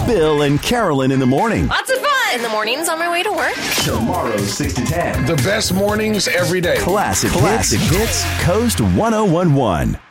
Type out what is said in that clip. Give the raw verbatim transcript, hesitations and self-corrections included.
Bill and Carolyn in the morning. Lots of fun in the mornings on my way to work. Tomorrow, six to ten. The best mornings every day. Classic, Classic hits, hits Coast one oh one one.